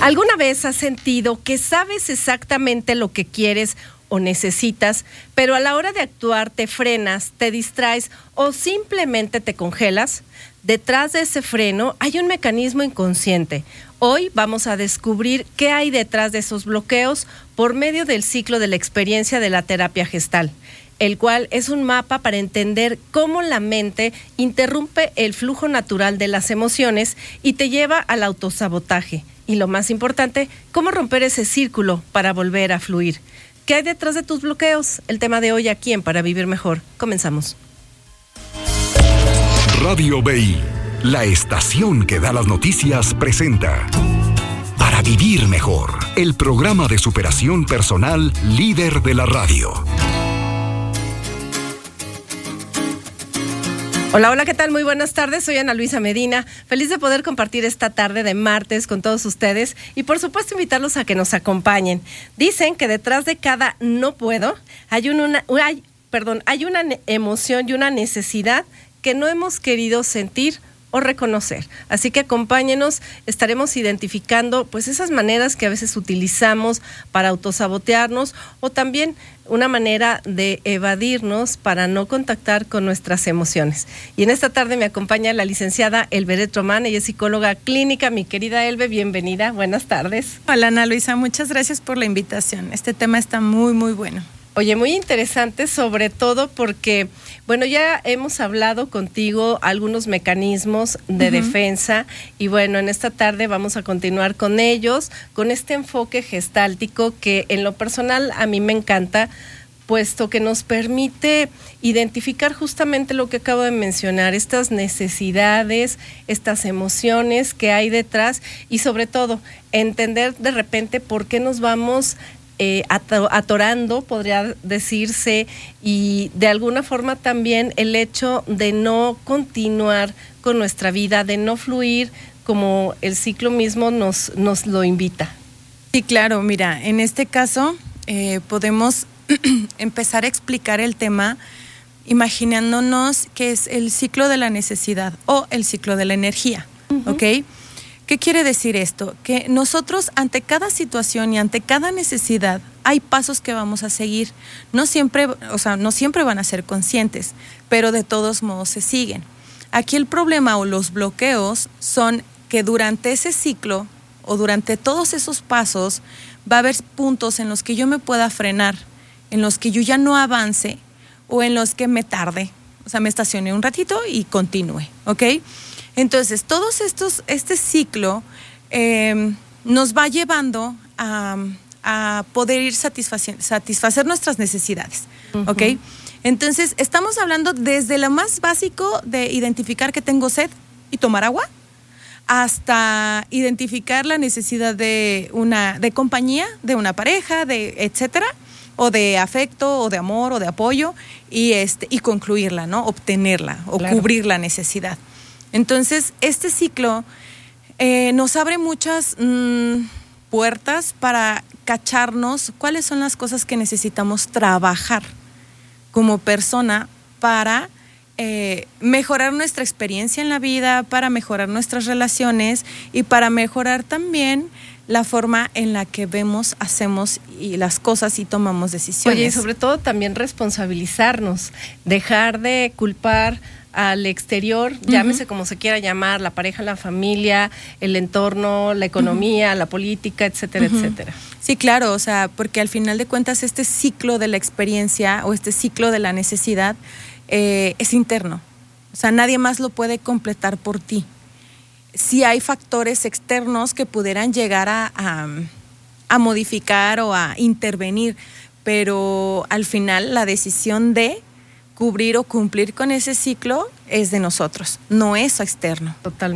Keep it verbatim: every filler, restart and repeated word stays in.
¿Alguna vez has sentido que sabes exactamente lo que quieres o necesitas, pero a la hora de actuar te frenas, te distraes o simplemente te congelas? Detrás de ese freno hay un mecanismo inconsciente. Hoy vamos a descubrir qué hay detrás de esos bloqueos por medio del ciclo de la experiencia de la terapia gestal, el cual es un mapa para entender cómo la mente interrumpe el flujo natural de las emociones y te lleva al autosabotaje. Y lo más importante, cómo romper ese círculo para volver a fluir. ¿Qué hay detrás de tus bloqueos? El tema de hoy aquí en Para Vivir Mejor. Comenzamos. Radio B I, la estación que da las noticias, presenta Para Vivir Mejor, el programa de superación personal líder de la radio. Hola, hola, ¿qué tal? Muy buenas tardes, soy Ana Luisa Medina, feliz de poder compartir esta tarde de martes con todos ustedes y por supuesto invitarlos a que nos acompañen. Dicen que detrás de cada no puedo hay una, hay, perdón, hay una emoción y una necesidad que no hemos querido sentir o reconocer. Así que acompáñenos, estaremos identificando pues esas maneras que a veces utilizamos para autosabotearnos o también una manera de evadirnos para no contactar con nuestras emociones. Y en esta tarde me acompaña la licenciada Elberet Román, ella es psicóloga clínica. Mi querida Elbe, bienvenida, buenas tardes. Hola Ana Luisa, muchas gracias por la invitación. Este tema está muy muy bueno. Oye, muy interesante, sobre todo porque, bueno, ya hemos hablado contigo algunos mecanismos de uh-huh. defensa y bueno, en esta tarde vamos a continuar con ellos, con este enfoque gestáltico que en lo personal a mí me encanta, puesto que nos permite identificar justamente lo que acabo de mencionar, estas necesidades, estas emociones que hay detrás y sobre todo entender de repente por qué nos vamos Eh, atorando, podría decirse, y de alguna forma también el hecho de no continuar con nuestra vida, de no fluir como el ciclo mismo nos, nos lo invita. Sí, claro, mira, en este caso eh, podemos empezar a explicar el tema imaginándonos que es el ciclo de la necesidad o el ciclo de la energía, uh-huh. ¿ok? ¿Qué quiere decir esto? Que nosotros ante cada situación y ante cada necesidad hay pasos que vamos a seguir. No siempre, o sea, no siempre van a ser conscientes, pero de todos modos se siguen. Aquí el problema o los bloqueos son que durante ese ciclo o durante todos esos pasos va a haber puntos en los que yo me pueda frenar, en los que yo ya no avance o en los que me tarde. O sea, me estacione un ratito y continúe, ¿ok? Entonces, todos estos, este ciclo eh, nos va llevando a, a poder ir satisfacer, satisfacer nuestras necesidades, uh-huh. ¿ok? Entonces, estamos hablando desde lo más básico de identificar que tengo sed y tomar agua, hasta identificar la necesidad de una de compañía, de una pareja, de etcétera, o de afecto, o de amor, o de apoyo, y este y concluirla, ¿no? Obtenerla o claro. cubrir la necesidad. Entonces, este ciclo eh, nos abre muchas mmm, puertas para cacharnos cuáles son las cosas que necesitamos trabajar como persona para eh, mejorar nuestra experiencia en la vida, para mejorar nuestras relaciones y para mejorar también la forma en la que vemos, hacemos y las cosas y tomamos decisiones. Oye, y sobre todo también responsabilizarnos, dejar de culpar al exterior, uh-huh. llámese como se quiera llamar, la pareja, la familia, el entorno, la economía, uh-huh. la política, etcétera, uh-huh. etcétera. Sí, claro, o sea, porque al final de cuentas este ciclo de la experiencia o este ciclo de la necesidad eh, es interno. O sea, nadie más lo puede completar por ti. Sí hay factores externos que pudieran llegar a, a, a modificar o a intervenir, pero al final la decisión de cubrir o cumplir con ese ciclo es de nosotros, no es externo. Totalmente.